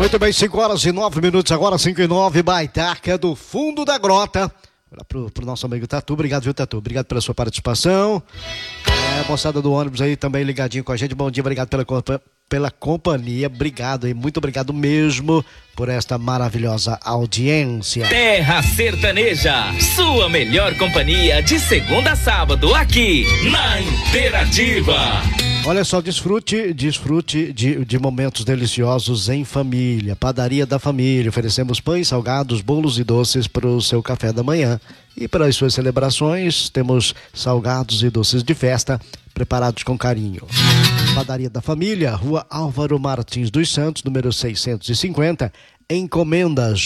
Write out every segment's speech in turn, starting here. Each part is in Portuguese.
Muito bem, 5h09, agora 5h09, Baitaca do fundo da grota. Olha pro nosso amigo Tatu, obrigado, viu, Tatu? Obrigado pela sua participação. Moçada do ônibus aí também ligadinho com a gente, bom dia, obrigado pela companhia, obrigado aí, muito obrigado mesmo por esta maravilhosa audiência. Terra Sertaneja, sua melhor companhia de segunda a sábado aqui na Interativa. Olha só, desfrute de momentos deliciosos em família. Padaria da Família, oferecemos pães, salgados, bolos e doces para o seu café da manhã. E para as suas celebrações, temos salgados e doces de festa preparados com carinho. Padaria da Família, Rua Álvaro Martins dos Santos, número 650, encomendas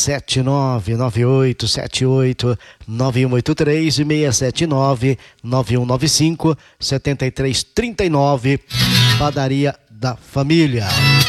679-9878-9183 e 679-9195-7339, Padaria da Família.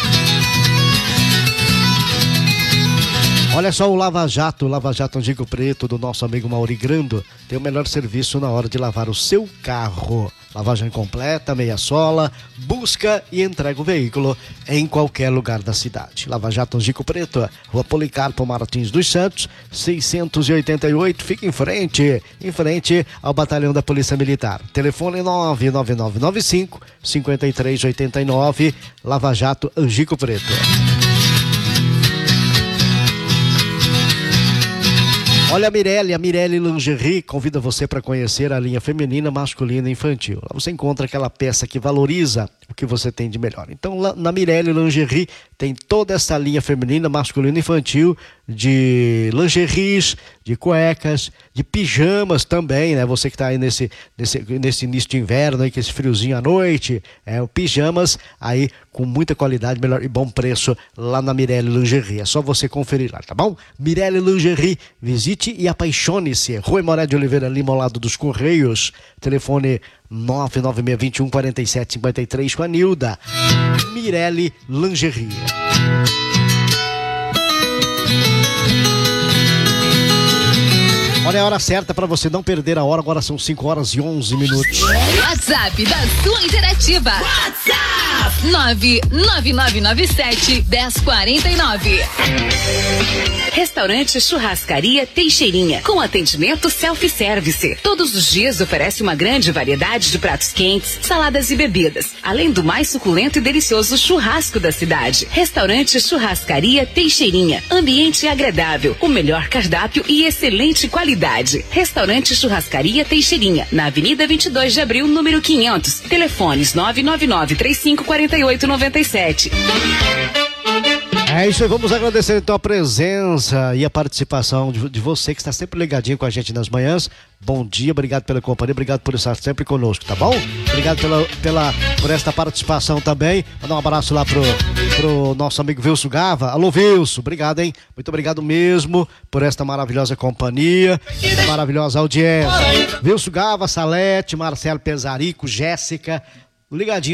Olha só o Lava Jato Angico Preto do nosso amigo Mauri Grando tem o melhor serviço na hora de lavar o seu carro. Lavagem completa, meia sola, busca e entrega o veículo em qualquer lugar da cidade. Lava Jato Angico Preto, Rua Policarpo Martins dos Santos, 688, fica em frente ao Batalhão da Polícia Militar. Telefone 99995-5389, Lava Jato Angico Preto. Olha a Mirelle Lingerie convida você para conhecer a linha feminina, masculina e infantil. Lá você encontra aquela peça que valoriza o que você tem de melhor. Então, lá na Mirelle Lingerie tem toda essa linha feminina, masculina e infantil, de lingeries, de cuecas, de pijamas também, né? Você que está aí nesse início de inverno, aí, com esse friozinho à noite, o pijamas aí com muita qualidade, melhor e bom preço lá na Mirelle Lingerie. É só você conferir lá, tá bom? Mirelle Lingerie, visite e apaixone-se. Rua Emoré de Oliveira Lima, ao lado dos Correios. Telefone 99621-4753 com a Nilda. Mirelle Lingerie. Olha a hora certa para você não perder a hora. Agora são 5h11. WhatsApp da sua Interativa. WhatsApp 99997-1049. Restaurante Churrascaria Teixeirinha, com atendimento self-service. Todos os dias oferece uma grande variedade de pratos quentes, saladas e bebidas, além do mais suculento e delicioso churrasco da cidade. Restaurante Churrascaria Teixeirinha, ambiente agradável, o melhor cardápio e excelente qualidade. Restaurante Churrascaria Teixeirinha, na Avenida 22 de Abril, número 500. Telefones 999-354897. É isso aí, vamos agradecer então a presença e a participação de você que está sempre ligadinho com a gente nas manhãs. Bom dia, obrigado pela companhia, obrigado por estar sempre conosco, tá bom? Obrigado por esta participação também. Mandar um abraço lá pro nosso amigo Wilson Gava. Alô, Wilson, obrigado, hein? Muito obrigado mesmo por esta maravilhosa companhia, esta maravilhosa audiência. Wilson Gava, Salete, Marcelo Pesarico, Jéssica, ligadinho.